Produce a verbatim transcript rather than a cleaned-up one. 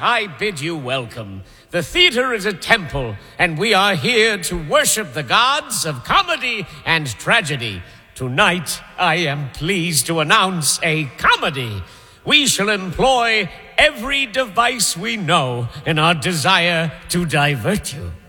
I bid you welcome. The theater is a temple, and we are here to worship the gods of comedy and tragedy. Tonight, I am pleased to announce a comedy. We shall employ every device we know in our desire to divert you.